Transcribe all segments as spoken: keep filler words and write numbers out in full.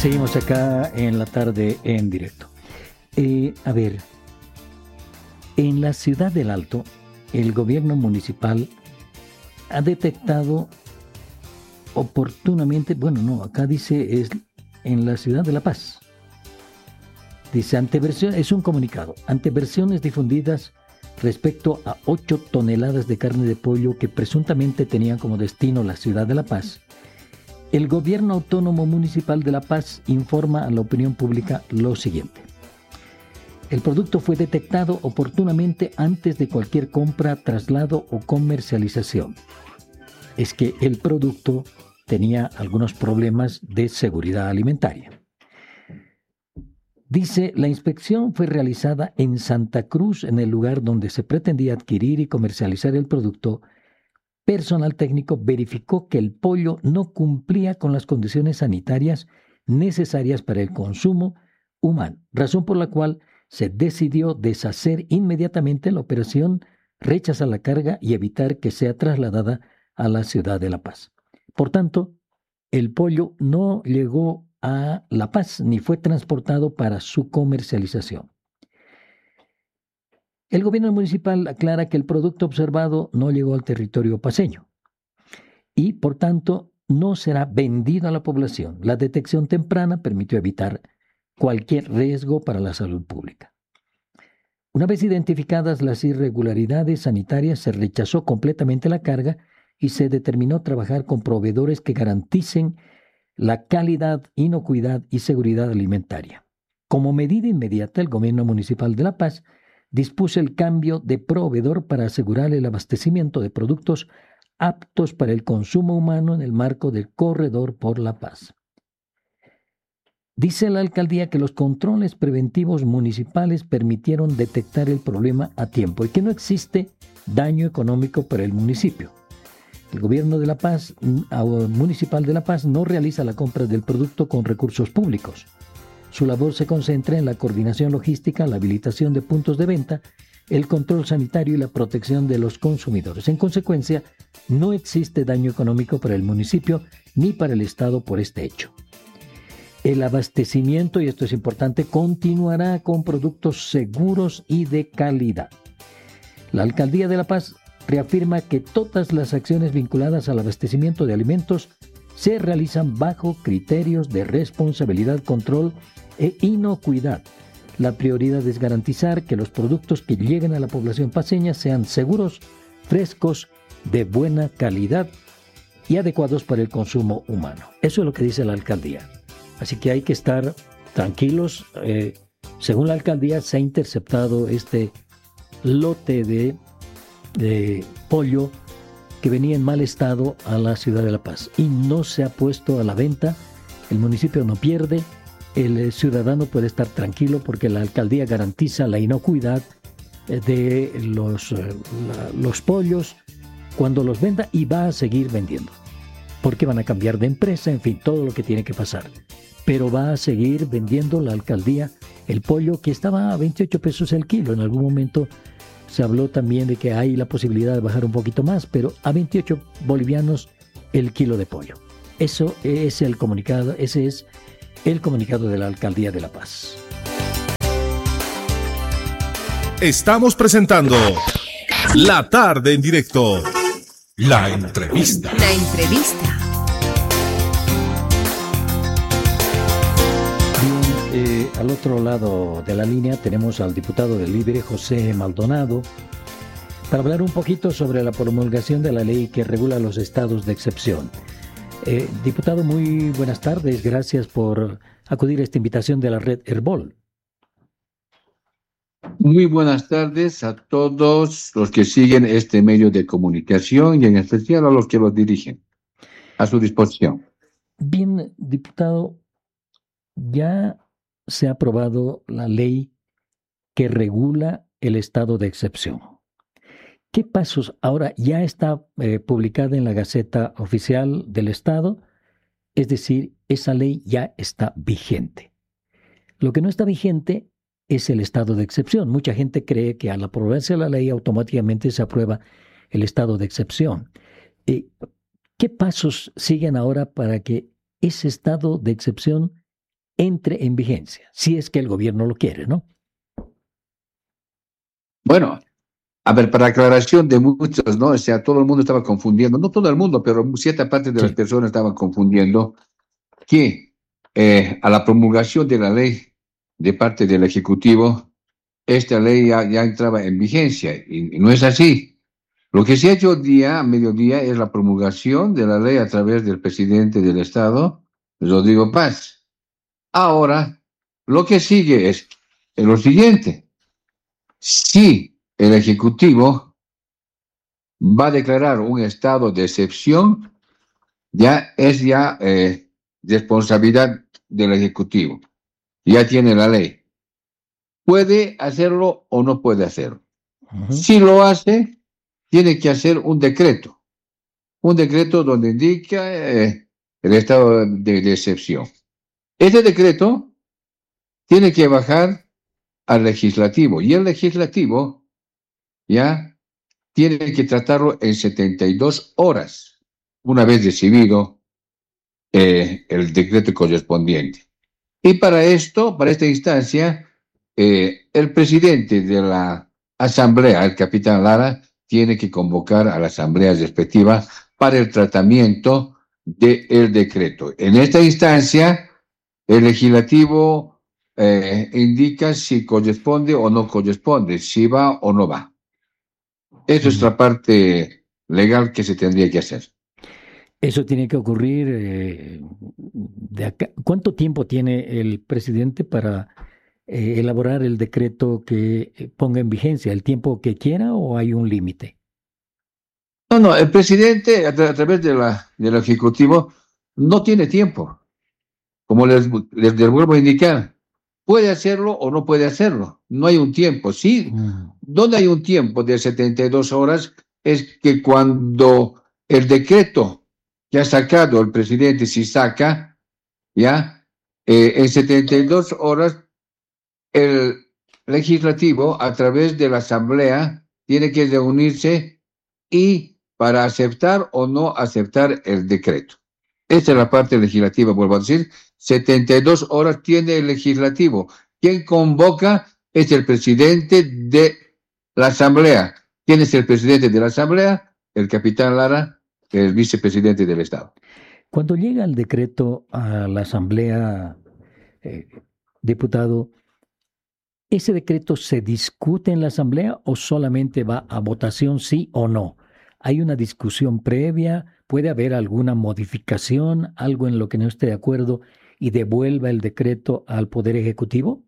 Seguimos acá en la tarde en directo. Eh, a ver, en la ciudad del Alto, el gobierno municipal ha detectado oportunamente, bueno, no, acá dice es en la ciudad de La Paz. Dice, ante versión, es un comunicado, ante versiones difundidas respecto a ocho toneladas de carne de pollo que presuntamente tenían como destino la ciudad de La Paz, el gobierno autónomo municipal de La Paz informa a la opinión pública lo siguiente. El producto fue detectado oportunamente antes de cualquier compra, traslado o comercialización. Es que el producto tenía algunos problemas de seguridad alimentaria. Dice, la inspección fue realizada en Santa Cruz, en el lugar donde se pretendía adquirir y comercializar el producto. Personal técnico verificó que el pollo no cumplía con las condiciones sanitarias necesarias para el consumo humano, razón por la cual se decidió deshacer inmediatamente la operación, rechazar la carga y evitar que sea trasladada a la ciudad de La Paz. Por tanto, el pollo no llegó a La Paz ni fue transportado para su comercialización. El gobierno municipal aclara que el producto observado no llegó al territorio paceño y, por tanto, no será vendido a la población. La detección temprana permitió evitar cualquier riesgo para la salud pública. Una vez identificadas las irregularidades sanitarias, se rechazó completamente la carga y se determinó trabajar con proveedores que garanticen la calidad, inocuidad y seguridad alimentaria. Como medida inmediata, el gobierno municipal de La Paz dispuso el cambio de proveedor para asegurar el abastecimiento de productos aptos para el consumo humano en el marco del Corredor por la Paz. Dice la alcaldía que los controles preventivos municipales permitieron detectar el problema a tiempo y que no existe daño económico para el municipio. El gobierno de La Paz, municipal de La Paz, no realiza la compra del producto con recursos públicos. Su labor se concentra en la coordinación logística, la habilitación de puntos de venta, el control sanitario y la protección de los consumidores. En consecuencia, no existe daño económico para el municipio ni para el Estado por este hecho. El abastecimiento, y esto es importante, continuará con productos seguros y de calidad. La Alcaldía de La Paz reafirma que todas las acciones vinculadas al abastecimiento de alimentos se realizan bajo criterios de responsabilidad, control e inocuidad. La prioridad es garantizar que los productos que lleguen a la población paceña sean seguros, frescos, de buena calidad y adecuados para el consumo humano. Eso es lo que dice la alcaldía. Así que hay que estar tranquilos. Eh, según la alcaldía, se ha interceptado este lote de, de pollo que venía en mal estado a la ciudad de La Paz y no se ha puesto a la venta. El municipio no pierde, el ciudadano puede estar tranquilo porque la alcaldía garantiza la inocuidad de los, la, los pollos cuando los venda y va a seguir vendiendo, porque van a cambiar de empresa, en fin, todo lo que tiene que pasar. Pero va a seguir vendiendo la alcaldía el pollo que estaba a veintiocho pesos el kilo. En algún momento se habló también de que hay la posibilidad de bajar un poquito más, pero a veintiocho bolivianos el kilo de pollo. Eso es el comunicado, ese es el comunicado de la Alcaldía de La Paz. Estamos presentando La Tarde en Directo. La entrevista. La entrevista. Eh, al otro lado de la línea tenemos al diputado del Libre, José Maldonado, para hablar un poquito sobre la promulgación de la ley que regula los estados de excepción. Eh, diputado, muy buenas tardes. Gracias por acudir a esta invitación de la red Herbol. Muy buenas tardes a todos los que siguen este medio de comunicación y en especial a los que los dirigen. A su disposición. Bien, diputado, ya se ha aprobado la ley que regula el estado de excepción. ¿Qué pasos? Ahora ya está eh, publicada en la Gaceta Oficial del Estado, es decir, esa ley ya está vigente. Lo que no está vigente es el estado de excepción. Mucha gente cree que al aprobarse la ley automáticamente se aprueba el estado de excepción. Eh, ¿Qué pasos siguen ahora para que ese estado de excepción entre en vigencia, si es que el gobierno lo quiere, ¿no? Bueno, a ver, para aclaración de muchos, ¿no? O sea, todo el mundo estaba confundiendo, no todo el mundo, pero cierta parte de las Sí. personas estaban confundiendo que eh, a la promulgación de la ley de parte del Ejecutivo, esta ley ya, ya entraba en vigencia, y, y no es así. Lo que se ha hecho día a mediodía es la promulgación de la ley a través del presidente del Estado, Rodrigo Paz. Ahora, lo que sigue es lo siguiente. Si el Ejecutivo va a declarar un estado de excepción, ya es ya eh, responsabilidad del Ejecutivo. Ya tiene la ley. ¿Puede hacerlo o no puede hacerlo? Uh-huh. Si lo hace, tiene que hacer un decreto. Un decreto donde indica eh, el estado de, de excepción. Ese decreto tiene que bajar al legislativo, y el legislativo ya tiene que tratarlo en setenta y dos horas, una vez recibido eh, el decreto correspondiente. Y para esto, para esta instancia, eh, el presidente de la asamblea, el capitán Lara, tiene que convocar a la asamblea respectiva para el tratamiento del decreto. En esta instancia, el legislativo Eh, indica si corresponde o no corresponde, si va o no va. Esa es la parte legal que se tendría que hacer. Eso tiene que ocurrir eh, de acá. ¿Cuánto tiempo tiene el presidente para eh, elaborar el decreto que ponga en vigencia? ¿El tiempo que quiera o hay un límite? No, no, el presidente a, tra- a través de la, del Ejecutivo no tiene tiempo. Como les, les, les vuelvo a indicar, puede hacerlo o no puede hacerlo. No hay un tiempo. Sí, mm. donde hay un tiempo de setenta y dos horas es que cuando el decreto que ha sacado el presidente, si saca, ya, eh, en setenta y dos horas, el legislativo, a través de la asamblea, tiene que reunirse y para aceptar o no aceptar el decreto. Esta es la parte legislativa, vuelvo a decir. setenta y dos horas tiene el legislativo. Quien convoca es el presidente de la asamblea. ¿Quién es el presidente de la asamblea? El capitán Lara, el vicepresidente del Estado. Cuando llega el decreto a la asamblea, eh, diputado, ¿ese decreto se discute en la asamblea o solamente va a votación sí o no? ¿Hay una discusión previa? ¿Puede haber alguna modificación, algo en lo que no esté de acuerdo y devuelva el decreto al Poder Ejecutivo?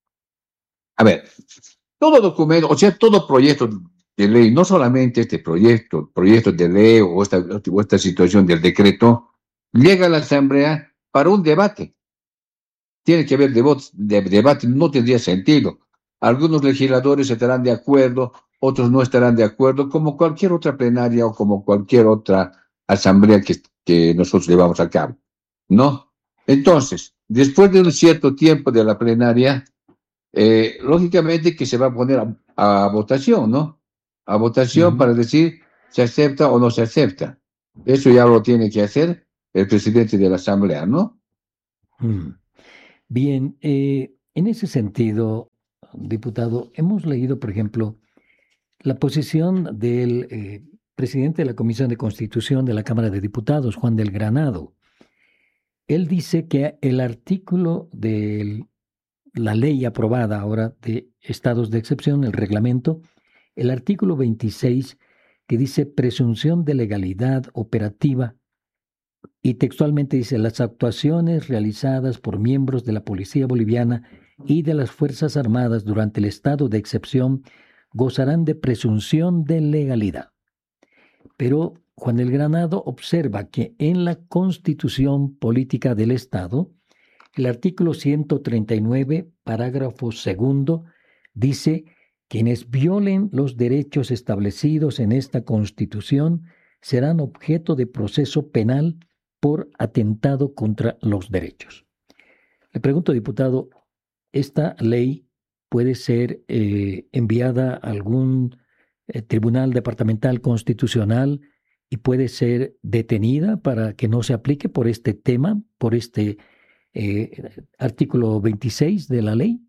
A ver, todo documento, o sea, todo proyecto de ley, no solamente este proyecto, proyecto de ley o esta, o esta situación del decreto, llega a la asamblea para un debate. Tiene que haber debate, de, debate, no tendría sentido. Algunos legisladores estarán de acuerdo, otros no estarán de acuerdo, como cualquier otra plenaria o como cualquier otra asamblea que, que nosotros llevamos a cabo, ¿no? Entonces, después de un cierto tiempo de la plenaria, eh, lógicamente que se va a poner a, a votación, ¿no? A votación uh-huh. para decir si acepta o no se acepta. Eso ya lo tiene que hacer el presidente de la asamblea, ¿no? Hmm. Bien, eh, en ese sentido, diputado, hemos leído, por ejemplo, la posición del eh, presidente de la Comisión de Constitución de la Cámara de Diputados, Juan del Granado. Él dice que el artículo de la ley aprobada ahora de estados de excepción, el reglamento, el artículo veintiséis, que dice presunción de legalidad operativa, y textualmente dice las actuaciones realizadas por miembros de la Policía Boliviana y de las Fuerzas Armadas durante el estado de excepción gozarán de presunción de legalidad. Pero Juan del Granado observa que en la Constitución Política del Estado, el artículo ciento treinta y nueve, parágrafo segundo, dice: quienes violen los derechos establecidos en esta Constitución serán objeto de proceso penal por atentado contra los derechos. Le pregunto, diputado, ¿esta ley puede ser eh, enviada a algún eh, tribunal departamental constitucional y puede ser detenida para que no se aplique por este tema, por este eh, artículo veintiséis de la ley.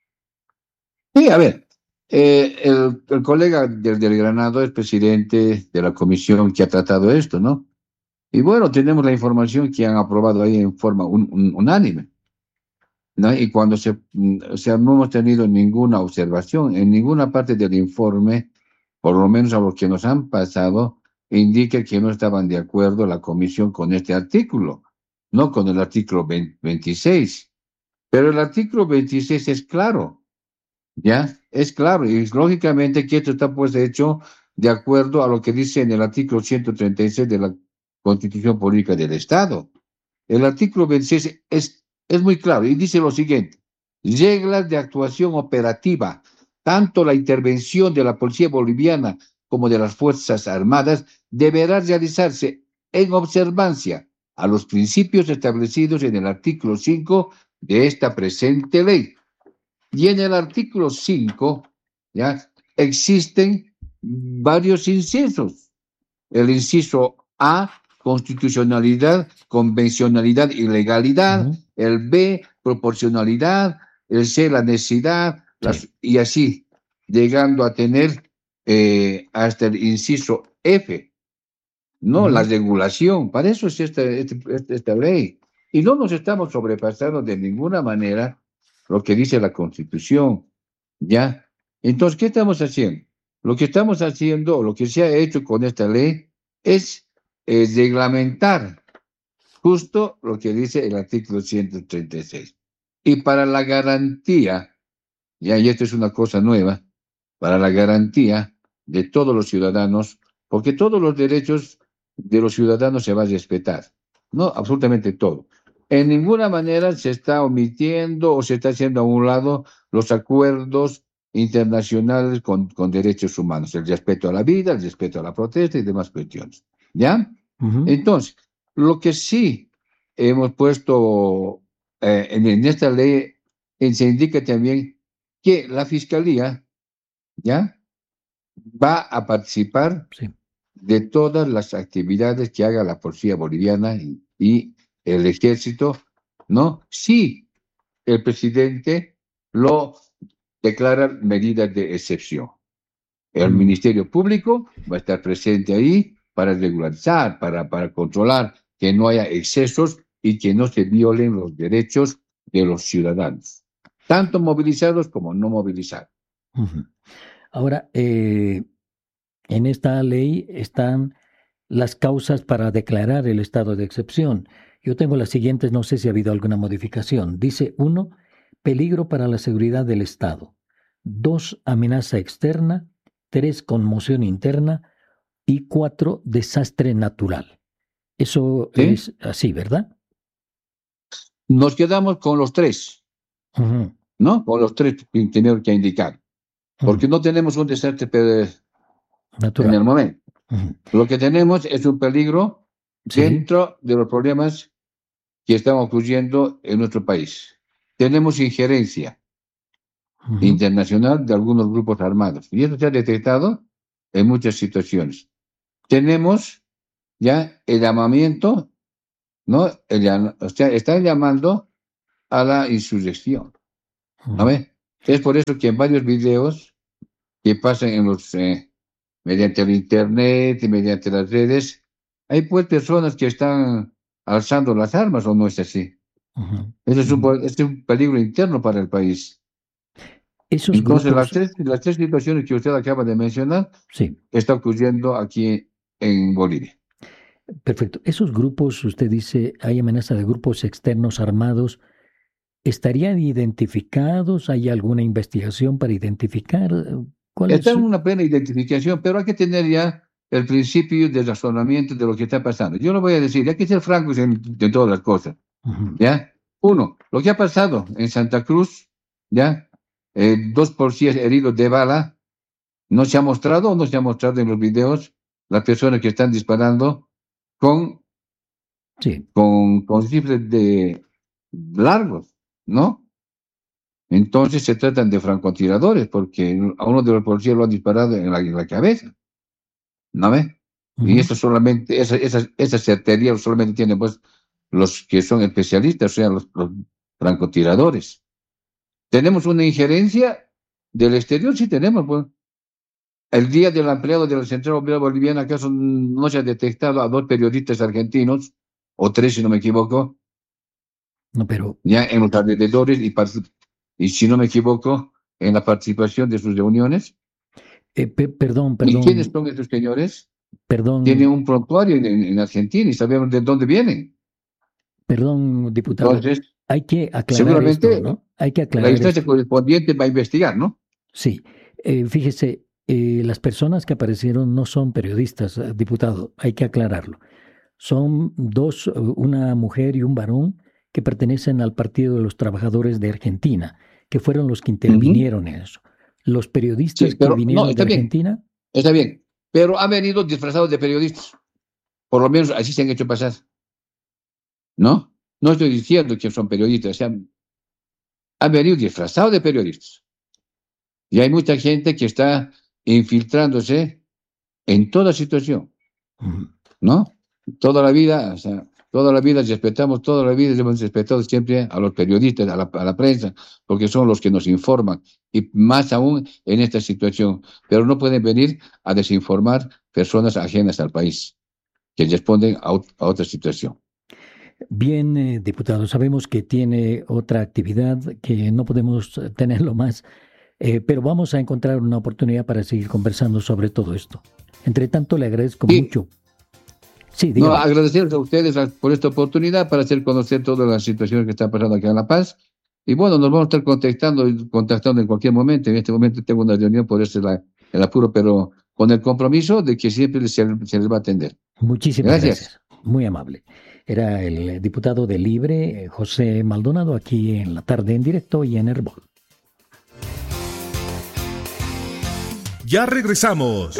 Sí, a ver, eh, el, el colega del, del Granado es presidente de la comisión que ha tratado esto, ¿no? Y bueno, tenemos la información que han aprobado ahí en forma un, un, unánime, ¿no? Y cuando se, o sea, no hemos tenido ninguna observación en ninguna parte del informe, por lo menos a lo que nos han pasado, indica que no estaban de acuerdo la comisión con este artículo, no con el artículo veintiséis. Pero el artículo veintiséis es claro, ¿ya? Es claro, y lógicamente que esto está pues hecho de acuerdo a lo que dice en el artículo ciento treinta y seis de la Constitución Política del Estado. El artículo veintiséis es, es muy claro y dice lo siguiente: reglas de actuación operativa, tanto la intervención de la Policía Boliviana como de las Fuerzas Armadas deberá realizarse en observancia a los principios establecidos en el artículo cinco de esta presente ley. Y en el artículo cinco, ¿ya?, existen varios incisos. El inciso A, constitucionalidad, convencionalidad y legalidad. Uh-huh. El B, proporcionalidad. El C, la necesidad. Sí. Las, y así, llegando a tener eh, hasta el inciso F, ¿no? Uh-huh. La regulación. Para eso es esta, esta, esta ley. Y no nos estamos sobrepasando de ninguna manera lo que dice la Constitución, ¿ya? Entonces, ¿qué estamos haciendo? Lo que estamos haciendo, o lo que se ha hecho con esta ley, es eh, reglamentar justo lo que dice el artículo ciento treinta y seis. Y para la garantía, ya, y esto es una cosa nueva, para la garantía de todos los ciudadanos, porque todos los derechos de los ciudadanos se van a respetar, no, absolutamente todo. En ninguna manera se está omitiendo o se está haciendo a un lado los acuerdos internacionales con, con derechos humanos, el respeto a la vida, el respeto a la protesta y demás cuestiones, ¿ya? Uh-huh. Entonces, lo que sí hemos puesto eh, en, en esta ley, eh, se indica también que la Fiscalía, ¿ya?, va a participar sí. de todas las actividades que haga la Policía Boliviana y, y el Ejército, ¿no? Si el presidente lo declara medidas de excepción. El mm. Ministerio Público va a estar presente ahí para regularizar, para, para controlar que no haya excesos y que no se violen los derechos de los ciudadanos, tanto movilizados como no movilizados. Uh-huh. Ahora, eh, en esta ley están las causas para declarar el estado de excepción. Yo tengo las siguientes, no sé si ha habido alguna modificación. Dice, uno, peligro para la seguridad del Estado. Dos, amenaza externa. Tres, conmoción interna. Y cuatro, desastre natural. Eso ¿sí? es así, ¿verdad? Nos quedamos con los tres, uh-huh. ¿no? Con los tres que tenemos que indicar. Porque uh-huh. no tenemos un desastre natural en el momento. Uh-huh. Lo que tenemos es un peligro sí. dentro de los problemas que están ocurriendo en nuestro país. Tenemos injerencia uh-huh. internacional de algunos grupos armados. Y eso se ha detectado en muchas situaciones. Tenemos ya el llamamiento, ¿no? El, o sea, están llamando a la insurrección. ¿No ve? Es por eso que en varios videos que pasan en los, eh, mediante el internet y mediante las redes, hay pues personas que están alzando las armas, ¿o no es así? Uh-huh. Eso es un, es un peligro interno para el país. Esos Entonces, grupos... las, tres, las tres situaciones que usted acaba de mencionar, sí. está ocurriendo aquí en Bolivia. Perfecto. Esos grupos, usted dice, hay amenaza de grupos externos armados. ¿Estarían identificados? ¿Hay alguna investigación para identificar cuál es? Está en su... una plena identificación, pero hay que tener ya el principio de razonamiento de lo que está pasando. Yo lo voy a decir, hay que ser francos en, en todas las cosas. Uh-huh. ¿Ya? Uno, lo que ha pasado en Santa Cruz, ¿ya? Eh, dos policías heridos de bala, ¿no se ha mostrado o no se ha mostrado en los videos las personas que están disparando con, sí. con, con rifles de largos, ¿no? Entonces se tratan de francotiradores, porque a uno de los policías lo han disparado en la, en la cabeza, ¿no ve? Uh-huh. Y eso solamente, esa, esa, esa certería solamente tiene pues los que son especialistas, o sea, los, los francotiradores. ¿Tenemos una injerencia del exterior? Sí tenemos, pues. El día del empleado de la Central Obrera Boliviana, ¿acaso no se ha detectado a dos periodistas argentinos, o tres si no me equivoco? No, pero... Ya en los alrededores y, y si no me equivoco, en la participación de sus reuniones. Eh, pe perdón, perdón. ¿Y quiénes son estos señores? Perdón. Tienen un prontuario en, en Argentina y sabemos de dónde vienen. Perdón, diputado. Entonces, hay que aclarar seguramente esto, ¿no? Hay que aclarar la instancia esto. correspondiente va a investigar, ¿no? Sí. Eh, fíjese, eh, las personas que aparecieron no son periodistas, eh, diputado. Hay que aclararlo. Son dos, una mujer y un varón que pertenecen al Partido de los Trabajadores de Argentina, que fueron los que intervinieron uh-huh. en eso. Los periodistas sí, pero, que vinieron no, está de bien, Argentina... Está bien, pero han venido disfrazados de periodistas. Por lo menos así se han hecho pasar. ¿No? No estoy diciendo que son periodistas, o sea, han venido disfrazados de periodistas. Y hay mucha gente que está infiltrándose en toda situación. Uh-huh. ¿No? Toda la vida, o sea, toda la vida respetamos, toda la vida hemos respetado siempre a los periodistas, a la, a la prensa, porque son los que nos informan, y más aún en esta situación. Pero no pueden venir a desinformar personas ajenas al país, que responden a, a otra situación. Bien, eh, diputado, sabemos que tiene otra actividad, que no podemos tenerlo más, eh, pero vamos a encontrar una oportunidad para seguir conversando sobre todo esto. Entre tanto, le agradezco sí. mucho. Sí, no, agradecerles a ustedes por esta oportunidad para hacer conocer todas las situaciones que están pasando aquí en La Paz. Y bueno, nos vamos a estar contactando, contactando en cualquier momento. En este momento tengo una reunión, por eso la, el apuro, pero con el compromiso de que siempre se, se les va a atender. Muchísimas gracias. gracias. Muy amable. Era el diputado de Libre, José Maldonado, aquí en La Tarde en Directo y en Herbol. Ya regresamos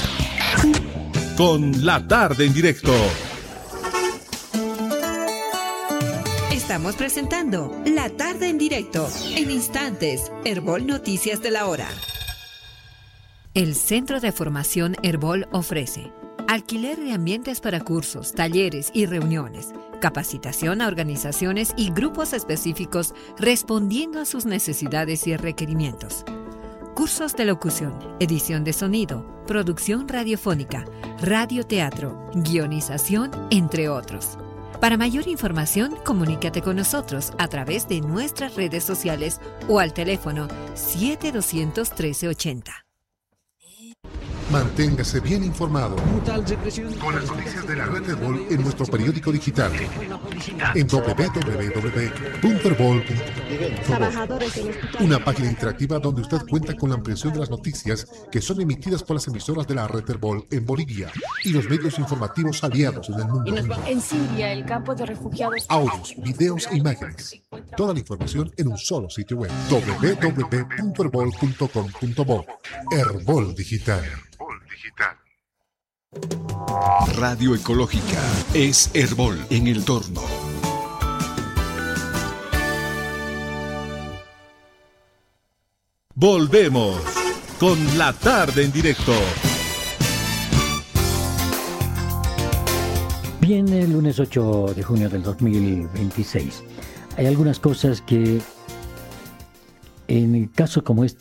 con La Tarde en Directo. Estamos presentando La Tarde en Directo. En instantes, Herbol Noticias de la Hora. El Centro de Formación Herbol ofrece alquiler de ambientes para cursos, talleres y reuniones, capacitación a organizaciones y grupos específicos respondiendo a sus necesidades y requerimientos. Cursos de locución, edición de sonido, producción radiofónica, radioteatro, guionización, entre otros. Para mayor información, comunícate con nosotros a través de nuestras redes sociales o al teléfono siete doscientos trece ochenta. Manténgase bien informado con las noticias de la red Herbol en nuestro periódico digital en doble u doble u doble u punto herbol punto com. Una página interactiva donde usted cuenta con la ampliación de las noticias que son emitidas por las emisoras de la red Herbol en Bolivia y los medios informativos aliados en el mundo. En Siria, el campo de refugiados. Audios, videos e imágenes. Toda la información en un solo sitio web. doble u doble u doble u punto herbol punto com punto bo. Herbol Digital. Digital. Radio Ecológica es Herbol en el Torno. Volvemos con La Tarde en Directo. Bien, el lunes ocho de junio del dos mil veintiséis. Hay algunas cosas que en el caso como este